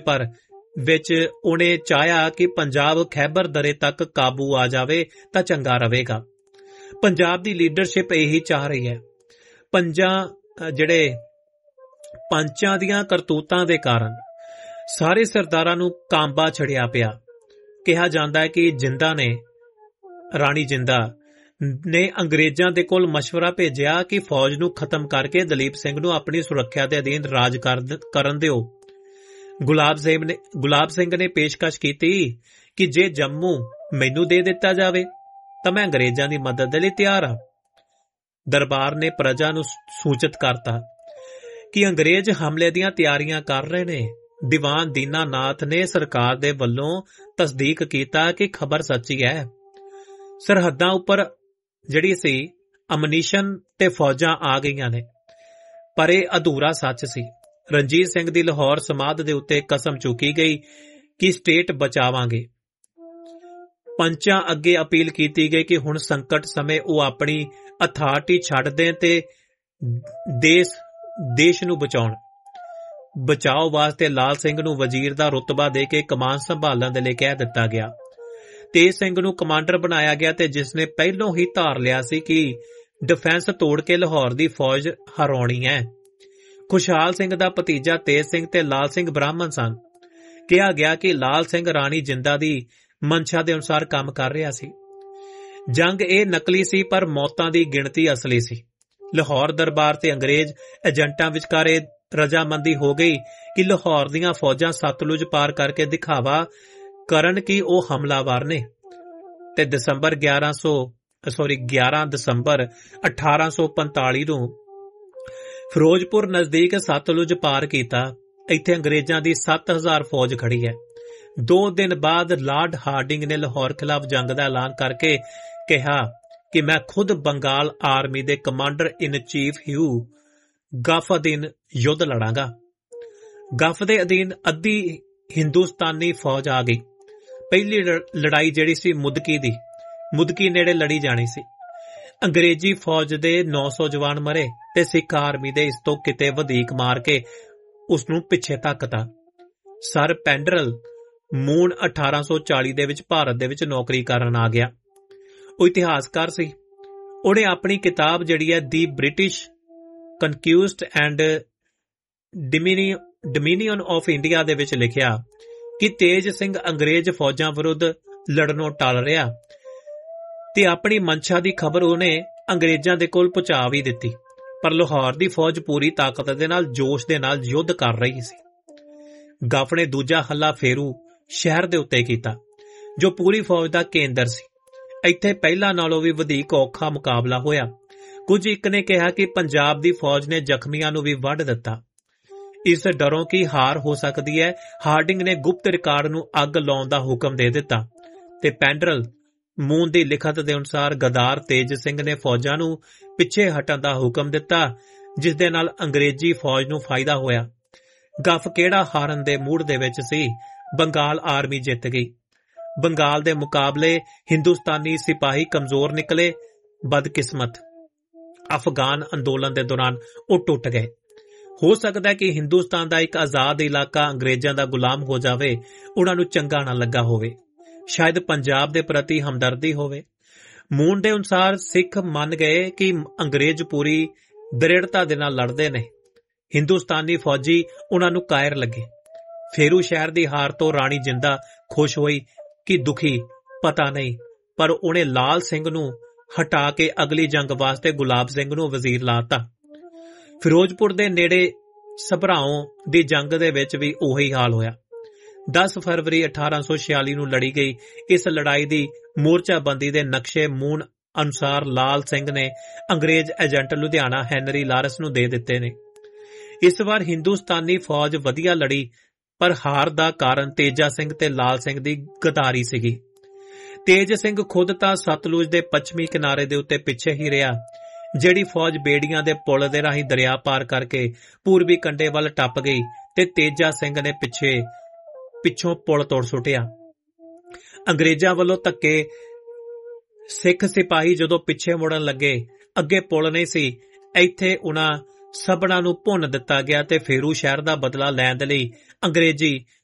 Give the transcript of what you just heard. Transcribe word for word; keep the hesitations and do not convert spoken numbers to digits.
ਪਰ ਵਿੱਚ ਉਹਨੇ ਚਾਹਿਆ ਕਿ ਪੰਜਾਬ ਖੈਬਰ ਦਰੇ ਤੱਕ ਕਾਬੂ ਆ ਜਾਵੇ ਤਾਂ ਚੰਗਾ ਰਹੇਗਾ। ਪੰਜਾਬ ਦੀ ਲੀਡਰਸ਼ਿਪ ਇਹੀ ਚਾਹ ਰਹੀ ਹੈ। ਪੰਜਾਂ ਜਿਹੜੇ ਪੰਚਾਂ ਦੀਆਂ ਕਰਤੂਤਾਂ ਦੇ ਕਾਰਨ ਸਾਰੇ ਸਰਦਾਰਾਂ ਨੂੰ ਕਾਂਬਾ ਛੜਿਆ ਪਿਆ। ਕਿਹਾ ਜਾਂਦਾ ਹੈ ਕਿ ਜਿੰਦਾ ਨੇ ਰਾਣੀ ਜਿੰਦਾ ਨੇ ਅੰਗਰੇਜ਼ਾਂ ਦੇ ਕੋਲ ਮਸ਼ਵਰਾ ਭੇਜਿਆ ਕਿ ਫੌਜ ਨੂੰ ਖਤਮ ਕਰਕੇ ਦਲੀਪ ਸਿੰਘ ਨੂੰ ਆਪਣੀ ਸੁਰੱਖਿਆ ਦੇ ਅਧੀਨ ਰਾਜ ਕਰਨ ਦਿਓ। ਗੁਲਾਬ ਸਿੰਘ ਨੇ ਗੁਲਾਬ ਸਿੰਘ ਨੇ ਪੇਸ਼ਕਸ਼ ਕੀਤੀ ਕਿ ਜੇ ਜੰਮੂ ਮੈਨੂੰ ਦੇ ਦਿੱਤਾ ਜਾਵੇ ਤਾਂ ਮੈਂ ਅੰਗਰੇਜ਼ਾਂ ਦੀ ਮਦਦ ਦੇ ਲਈ ਤਿਆਰ ਹਾਂ। ਦਰਬਾਰ ਨੇ ਪ੍ਰਜਾ ਨੂੰ ਸੂਚਿਤ ਕਰਤਾ ਕਿ ਅੰਗਰੇਜ਼ ਹਮਲੇ ਦੀਆਂ ਤਿਆਰੀਆਂ ਕਰ ਰਹੇ ਨੇ। ਦੀਵਾਨ ਦੀਨਾਨਾਥ ਨੇ ਸਰਕਾਰ ਦੇ ਵੱਲੋਂ ਤਸਦੀਕ ਕੀਤਾ ਕਿ ਖਬਰ ਸੱਚੀ ਹੈ। ਸਰਹੱਦਾਂ ਉੱਪਰ ਜਿਹੜੀ ਸੀ ਅਮਨੀਸ਼ਨ ਤੇ ਫੌਜਾਂ ਆ ਗਈਆਂ ਨੇ, ਪਰ ਇਹ ਅਧੂਰਾ ਸੱਚ ਸੀ। ਰਣਜੀਤ ਸਿੰਘ ਦੀ ਲਾਹੌਰ ਸਮਾਧ ਦੇ ਉੱਤੇ ਕਸਮ ਚੁੱਕੀ ਗਈ ਕਿ ਸਟੇਟ ਬਚਾਵਾਂਗੇ। ਪੰਚਾਂ ਅੱਗੇ ਅਪੀਲ ਕੀਤੀ ਗਈ ਕਿ ਹੁਣ ਸੰਕਟ ਸਮੇਂ ਉਹ ਆਪਣੀ ਅਥਾਰਟੀ ਛੱਡ ਦੇਣ ਤੇ ਦੇਸ਼ ਦੇਸ਼ ਨੂੰ ਬਚਾਉਣ। ਬਚਾਓ ਵਾਸਤੇ ਲਾਲ ਸਿੰਘ ਨੂੰ ਵਜ਼ੀਰ ਦਾ ਰੁਤਬਾ ਦੇ ਕੇ ਕਮਾਨ ਸੰਭਾਲਣ ਦੇ ਲਈ ਕਹਿ ਦਿੱਤਾ ਗਿਆ। ਤੇਜ ਸਿੰਘ ਨੂੰ ਕਮਾਂਡਰ ਬਣਾਇਆ ਗਿਆ ਤੇ ਜਿਸ ਨੇ ਪਹਿਲੋਂ ਹੀ ਧਾਰ ਲਿਆ ਸੀ ਕਿ ਡਿਫੈਂਸ ਤੋੜ ਕੇ ਲਾਹੌਰ ਦੀ ਫੌਜ ਹਰਾਉਣੀ ਹੈ। ਖੁਸ਼ਹਾਲ ਸਿੰਘ ਦਾ ਭਤੀਜਾ ਤੇਜ ਸਿੰਘ ਤੇ ਲਾਲ ਸਿੰਘ ਬ੍ਰਾਹਮਣ ਸਨ। ਕਿਹਾ ਗਿਆ ਕਿ ਲਾਲ ਸਿੰਘ ਰਾਣੀ ਜਿੰਦਾ ਦੀ ਮਨਸ਼ਾ ਦੇ ਅਨੁਸਾਰ ਕੰਮ ਕਰ ਰਿਹਾ ਸੀ। ਜੰਗ ਇਹ ਨਕਲੀ ਸੀ ਪਰ ਮੌਤਾਂ ਦੀ ਗਿਣਤੀ ਅਸਲੀ ਸੀ। ਲਾਹੌਰ ਦਰਬਾਰ ਤੇ ਅੰਗਰੇਜ਼ ਏਜੰਟਾਂ ਵਿਚਕਾਰ ਇਹ ਰਜਾਮੰਦੀ ਹੋ ਗਈ ਕਿ ਲਾਹੌਰ ਦੀਆਂ ਫੌਜਾਂ ਸਤਲੁਜ ਪਾਰ ਕਰਕੇ ਦਿਖਾਵਾ ਕਰਨ ਕਿ ਉਹ ਹਮਲਾਵਰ ਨੇ ਤੇ ਦਸੰਬਰ ਗਿਆਰਾਂ ਸੌ ਸੌਰੀ ਗਿਆਰਾਂ ਦਸੰਬਰ ਅਠਾਰਾਂ ਸੌ ਪੰਤਾਲੀ ਨੂੰ ਫਿਰੋਜ਼ਪੁਰ ਨਜ਼ਦੀਕ ਸਤਲੁਜ ਪਾਰ ਕੀਤਾ। ਇੱਥੇ ਅੰਗਰੇਜ਼ਾਂ ਦੀ ਸੱਤ ਹਜ਼ਾਰ ਫੌਜ ਖੜੀ ਹੈ। ਦੋ ਦਿਨ ਬਾਅਦ ਲਾਰਡ ਹਾਰਡਿੰਗ ਨੇ ਲਾਹੌਰ ਖਿਲਾਫ ਜੰਗ ਦਾ ਐਲਾਨ ਕਰਕੇ ਕਿਹਾ ਕਿ ਮੈਂ ਖੁਦ ਬੰਗਾਲ ਆਰਮੀ ਦੇ ਕਮਾਂਡਰ ਇਨ ਚੀਫ ਹਿਊ ਗਫ ਅਧੀਨ ਯੁੱਧ ਲੜਾਂਗਾ। ਗਫ ਦੇ ਅਧੀਨ ਅੱਧੀ ਹਿੰਦੁਸਤਾਨੀ ਫੌਜ ਆ ਗਈ। ਪਹਿਲੀ ਲੜਾਈ ਜਿਹੜੀ ਸੀ ਮੁਦਕੀ ਦੀ ਮੁਦਕੀ ਨੇੜੇ ਲੜੀ ਜਾਣੀ ਸੀ। ਅੰਗਰੇਜ਼ੀ ਫੌਜ ਦੇ ਨੌ ਸੌ ਜਵਾਨ ਮਰੇ ਤੇ ਸਿੱਖ ਆਰਮੀ ਦੇ ਇਸ ਤੋਂ ਕਿਤੇ ਵਧੇਕ ਮਾਰ ਕੇ ਉਸ ਨੂੰ ਪਿੱਛੇ ਧੱਕਤਾ। ਸਰ ਪੈਂਡਰਲ ਮੂਨ ਅਠਾਰਾਂ ਸੌ ਚਾਲੀ ਦੇ ਵਿੱਚ ਭਾਰਤ ਦੇ ਵਿੱਚ ਨੌਕਰੀ ਕਰਨ ਆ ਗਿਆ। ਉਹ ਇਤਿਹਾਸਕਾਰ ਸੀ। ਉਹਨੇ ਆਪਣੀ ਕਿਤਾਬ ਜਿਹੜੀ ਹੈ ਦੀ British ਕਨਕਿਊਸਟ and dominion of India ਦੇ ਵਿੱਚ ਲਿਖਿਆ ਕਿ ਤੇਜ ਸਿੰਘ ਅੰਗਰੇਜ਼ ਫੌਜਾਂ ਵਿਰੁੱਧ ਲੜਨੋਂ ਟਲ ਰਿਹਾ ਤੇ ਆਪਣੀ ਮਨਸ਼ਾ ਦੀ ਖਬਰ ਉਹਨੇ ਅੰਗਰੇਜ਼ਾਂ ਦੇ ਕੋਲ ਪਹੁੰਚਾ ਵੀ ਦਿੱਤੀ। ਪਰ ਲਾਹੌਰ ਦੀ ਫੌਜ ਪੂਰੀ ਤਾਕਤ ਦੇ ਨਾਲ ਜੋਸ਼ ਦੇ ਨਾਲ ਯੁੱਧ ਕਰ ਰਹੀ ਸੀ। ਗਫ ਨੇ ਦੂਜਾ ਹੱਲਾ ਫੇਰੂ ਸ਼ਹਿਰ ਦੇ ਉੱਤੇ ਕੀਤਾ ਜੋ ਪੂਰੀ ਫੌਜ ਦਾ ਕੇਂਦਰ ਸੀ। ਇੱਥੇ ਪਹਿਲਾਂ ਨਾਲੋਂ ਵੀ ਵਧੇਕ ਔਖਾ ਮੁਕਾਬਲਾ ਹੋਇਆ। ਕੁਝ ਇੱਕ ਨੇ ਕਿਹਾ ਕਿ ਪੰਜਾਬ ਦੀ ਫੌਜ ਨੇ ਜ਼ਖਮੀਆਂ ਨੂੰ ਵੀ ਵੱਢ ਦਿੱਤਾ। ਇਸ ਡਰੋਂ ਕਿ ਹਾਰ ਹੋ ਸਕਦੀ ਹੈ, ਹਾਰਡਿੰਗ ਨੇ ਗੁਪਤ ਰਿਕਾਰਡ ਨੂੰ ਅੱਗ ਲਾਉਣ ਦਾ ਹੁਕਮ ਦੇ ਦਿੱਤਾ ਤੇ ਪੈਂਡਰਲ ਮੂਨ ਦੀ ਲਿਖਤ ਦੇ ਅਨੁਸਾਰ ਗਦਾਰ ਤੇਜ ਸਿੰਘ ਨੇ ਫੌਜਾਂ ਨੂੰ ਪਿੱਛੇ ਹਟਣ ਦਾ ਹੁਕਮ ਦਿੱਤਾ, ਜਿਸ ਦੇ ਨਾਲ ਅੰਗਰੇਜ਼ੀ ਫੌਜ ਨੂੰ ਫਾਇਦਾ ਹੋਇਆ। ਗਫ ਕਿਹੜਾ ਹਾਰਨ ਦੇ ਮੂਡ ਦੇ ਵਿੱਚ ਸੀ। ਬੰਗਾਲ ਆਰਮੀ ਜਿੱਤ ਗਈ। ਬੰਗਾਲ ਦੇ ਮੁਕਾਬਲੇ ਹਿੰਦੁਸਤਾਨੀ ਸਿਪਾਹੀ ਕਮਜ਼ੋਰ ਨਿਕਲੇ। ਬਦਕਿਸਮਤ ਅਫਗਾਨ ਅੰਦੋਲਨ ਦੇ ਦੌਰਾਨ ਉਹ ਟੁੱਟ ਗਏ। ਹੋ ਸਕਦਾ ਹੈ ਕਿ ਹਿੰਦੁਸਤਾਨ ਦਾ ਇੱਕ ਆਜ਼ਾਦ ਇਲਾਕਾ ਅੰਗਰੇਜ਼ਾਂ ਦਾ ਗੁਲਾਮ ਹੋ ਜਾਵੇ। ਉਹਨਾਂ ਨੂੰ ਚੰਗਾ ਨਾ ਲੱਗਾ ਹੋਵੇ। ਸ਼ਾਇਦ ਪੰਜਾਬ ਦੇ ਪ੍ਰਤੀ ਹਮਦਰਦੀ ਹੋਵੇ। ਮੂਨ ਦੇ ਅਨੁਸਾਰ ਸਿੱਖ ਮੰਨ ਗਏ ਕਿ ਅੰਗਰੇਜ਼ ਪੂਰੀ ਦ੍ਰਿੜਤਾ ਦੇ ਨਾਲ ਲੜਦੇ ਨੇ। ਹਿੰਦੁਸਤਾਨੀ ਫੌਜੀ ਉਹਨਾਂ ਨੂੰ ਕਾਇਰ ਲੱਗੇ। ਫੇਰੂ ਸ਼ਹਿਰ ਦੀ ਹਾਰ ਤੋਂ ਰਾਣੀ ਜਿੰਦਾ ਖੁਸ਼ ਹੋਈ ਕਿ ਦੁਖੀ ਪਤਾ ਨਹੀਂ, ਪਰ ਉਹਨੇ ਲਾਲ ਸਿੰਘ ਨੂੰ ਹਟਾ ਕੇ ਅਗਲੀ ਜੰਗ ਵਾਸਤੇ ਗੁਲਾਬ ਸਿੰਘ ਨੂੰ ਵਜ਼ੀਰ ਲਾਤਾ। ਫਿਰੋਜ਼ਪੁਰ ਦੇ ਨੇੜੇ ਸਭਰਾਓ ਦੀ ਜੰਗ ਦੇ ਵਿੱਚ ਵੀ ਉਹੀ ਹਾਲ ਹੋਇਆ। ਦਸ ਫਰਵਰੀ ਅਠਾਰਾਂ ਸੌ ਛਿਆਲੀ ਨੂੰ ਲੜੀ ਗਈ ਇਸ ਲੜਾਈ ਦੀ ਮੋਰਚਾਬੰਦੀ ਦੇ ਨਕਸ਼ੇ ਮੂਨ ਅਨੁਸਾਰ ਲਾਲ ਸਿੰਘ ਨੇ ਅੰਗਰੇਜ਼ ਏਜੰਟ ਲੁਧਿਆਣਾ ਹੈਨਰੀ ਲਾਰੈਂਸ ਨੂੰ ਦੇ ਦਿੱਤੇ ਨੇ। ਇਸ ਵਾਰ ਹਿੰਦੁਸਤਾਨੀ ਫੌਜ ਵਧੀਆ ਲੜੀ, ਪਰ ਹਾਰ ਦਾ ਕਾਰਨ ਤੇਜਾ ਸਿੰਘ ਤੇ ਲਾਲ ਸਿੰਘ ਦੀ ਗਦਾਰੀ ਸੀਗੀ। ਤੇਜ ਸਿੰਘ ਖੁਦ ਤਾਂ ਸਤਲੁਜ ਦੇ ਪੱਛਮੀ ਕਿਨਾਰੇ ਦੇ ਉੱਤੇ ਪਿੱਛੇ ਹੀ ਰਿਹਾ। ਜਿਹੜੀ ਫੌਜ ਬੇੜੀਆਂ ਦੇ ਪੁਲ ਦੇ ਰਾਹੀਂ ਦਰਿਆ ਪਾਰ ਕਰਕੇ ਪੂਰਬੀ ਕੰਢੇ ਵੱਲ ਟੱਪ ਗਈ ਤੇ ਤੇਜਾ ਸਿੰਘ ਨੇ ਪਿੱਛੇ ਪਿੱਛੋਂ ਪੁਲ ਤੋੜ ਸੁੱਟਿਆ। ਅੰਗਰੇਜ਼ਾਂ ਵੱਲੋਂ ਧੱਕੇ ਸਿੱਖ ਸਿਪਾਹੀ ਜਦੋਂ ਪਿੱਛੇ ਮੁੜਨ ਲੱਗੇ, ਅੱਗੇ ਪੁਲ ਨਹੀਂ ਸੀ, ਇੱਥੇ ਉਹਨਾਂ ਸਭਨਾਂ ਨੂੰ ਭੁੰਨ ਦਿੱਤਾ ਗਿਆ ਤੇ ਫੇਰੂ ਸ਼ਹਿਰ ਦਾ ਬਦਲਾ ਲੈਣ ਦੇ ਲਈ ਅੰਗਰੇਜ਼ੀ